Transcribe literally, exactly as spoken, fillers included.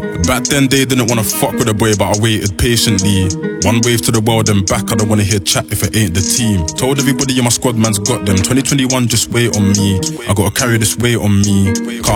Back then they didn't wanna fuck with a boy, but I waited patiently. One wave to the world and back, I don't wanna hear chat if it ain't the team. Told everybody in my squad man's got them. twenty twenty-one just wait on me, I gotta carry this weight on me. Can't